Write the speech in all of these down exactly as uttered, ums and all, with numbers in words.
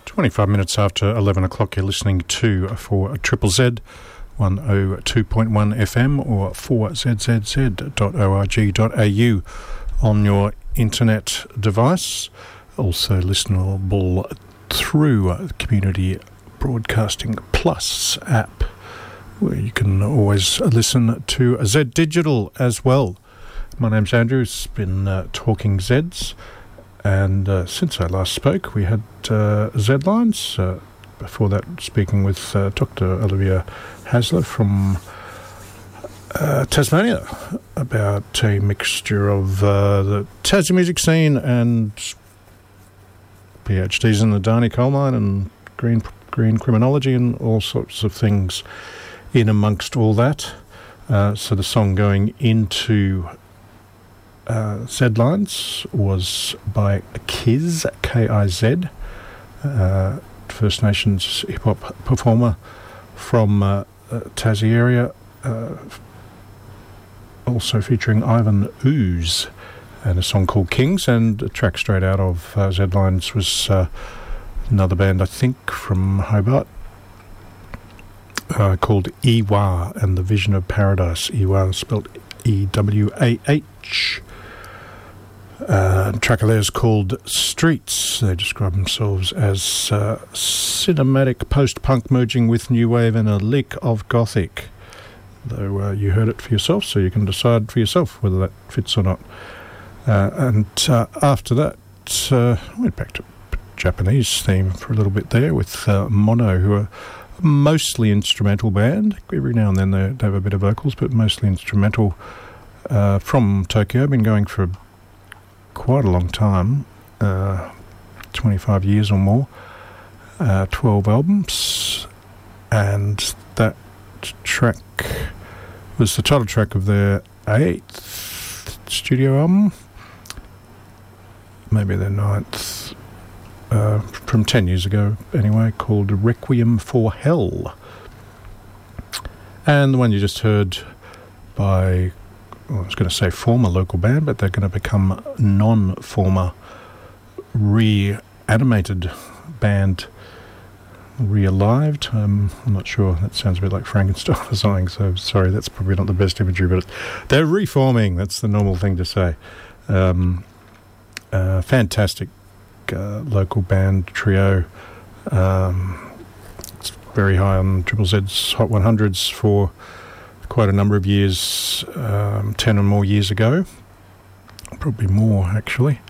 twenty-five minutes after eleven o'clock, you're listening to for Triple Z, one oh two point one F M or four z z z dot org dot a u on your internet device. Also listenable through Community Broadcasting Plus app, where you can always listen to Z Digital as well. My name's Andrew. It's been uh, Talking Zeds. And uh, since I last spoke, we had uh, Z-Lines. Uh, before that, speaking with uh, Doctor Olivia Hasler from uh, Tasmania about a mixture of uh, the Tassie music scene and PhDs in the Darney coal mine and green green criminology and all sorts of things in amongst all that. Uh, so the song going into Uh, Z-Lines was by Kiz, K I Z, uh, First Nations hip-hop performer from uh, uh, Tassie area, uh, also featuring Ivan Ooze, and a song called Kings, and a track straight out of uh, Z-Lines was uh, another band, I think, from Hobart, uh, called Ewa and the Vision of Paradise. Ewa spelled E W A H. Uh, the track of theirs called Streets. They describe themselves as uh, cinematic post-punk merging with new wave and a lick of gothic. Though uh, you heard it for yourself, so you can decide for yourself whether that fits or not. Uh, and uh, after that, uh, I went back to Japanese theme for a little bit there with uh, Mono, who are a mostly instrumental band. Every now and then they, they have a bit of vocals, but mostly instrumental. Uh, from Tokyo, been going for quite a long time, uh, twenty-five years or more, uh, twelve albums, and that track was the title track of their eighth studio album, maybe their ninth, uh, from ten years ago anyway, called Requiem for Hell. And the one you just heard by, well, I was going to say former local band, but they're going to become non-former reanimated band, realived. Um, I'm not sure. That sounds a bit like Frankenstein or something, so sorry, that's probably not the best imagery, but they're reforming. That's the normal thing to say. Um, uh, fantastic uh, local band trio. Um, it's very high on Triple Z's Hot one hundreds for quite a number of years, um, ten or more years ago, probably more actually.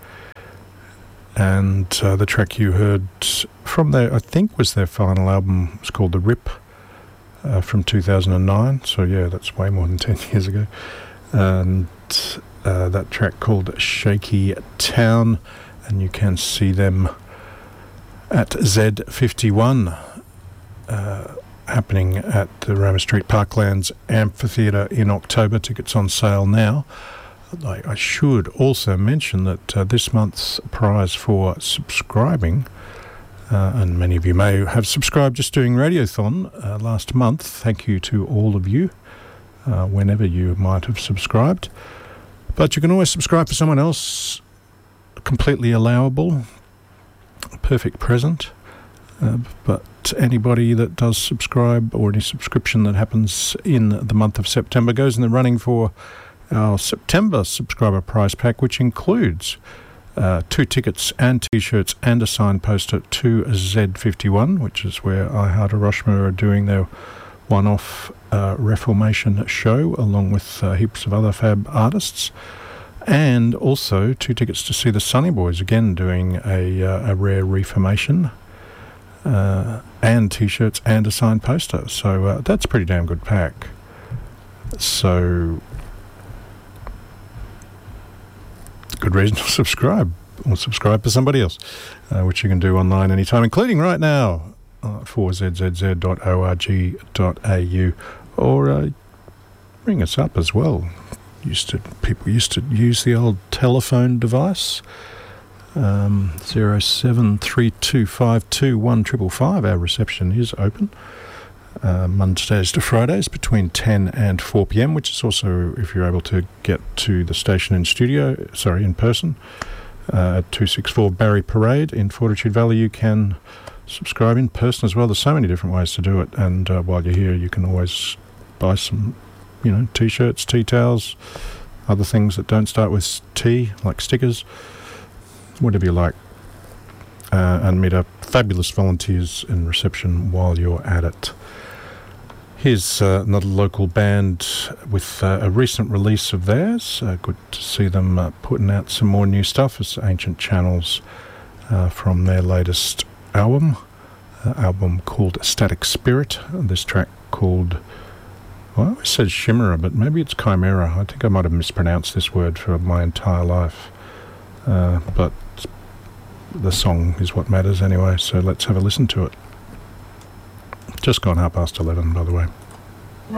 And uh, the track you heard from their, I think was their final album, was called The Rip, uh, from two thousand nine, so yeah, that's way more than ten years ago. And uh, that track called Shaky Town, and you can see them at Z fifty-one, uh, happening at the Roma Street Parklands Amphitheatre in October. Tickets on sale now. I, I should also mention that uh, this month's prize for subscribing, uh, and many of you may have subscribed just doing Radiothon uh, last month. Thank you to all of you, uh, whenever you might have subscribed. But you can always subscribe for someone else, completely allowable, perfect present. Uh, but anybody that does subscribe, or any subscription that happens in the month of September, goes in the running for our September subscriber prize pack, which includes uh, two tickets and T-shirts and a signed poster to Z fifty-one, which is where iHeart Hiroshima are doing their one-off uh, Reformation show, along with uh, heaps of other fab artists. And also two tickets to see the Sunny Boys, again doing a, uh, a rare Reformation. Uh, and T-shirts and a signed poster, so uh, that's a pretty damn good pack. So good reason to subscribe, or subscribe for somebody else, uh, which you can do online anytime, including right now, uh, four z z z dot org dot a u, or uh, ring us up as well. Used to people used to use the old telephone device. Um, zero seven three two five two one five five five. Our reception is open uh, Mondays to Fridays between ten and four p.m, which is also if you're able to get to the station in studio, sorry, in person, uh, at two sixty-four Barry Parade in Fortitude Valley. You can subscribe in person as well. There's so many different ways to do it, and uh, while you're here you can always buy some, you know, t-shirts, tea towels, other things that don't start with T, like stickers, whatever you like, uh, and meet up fabulous volunteers in reception while you're at it. Here's uh, another local band with uh, a recent release of theirs. Uh, good to see them uh, putting out some more new stuff. It's Ancient Channels uh, from their latest album, uh, album called Static Spirit. This track called, well, I always said Shimmerer, but maybe it's Chimera. I think I might have mispronounced this word for my entire life. Uh, but the song is what matters anyway, so let's have a listen to it. Just gone half past eleven, by the way.